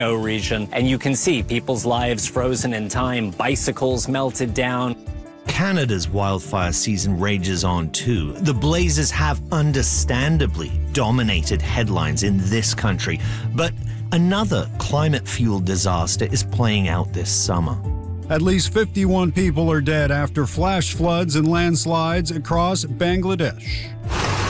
region, and you can see people's lives frozen in time, bicycles melted down. Canada's wildfire season rages on too. The blazes have understandably dominated headlines in this country, but another climate-fueled disaster is playing out this summer. At least 51 people are dead after flash floods and landslides across Bangladesh.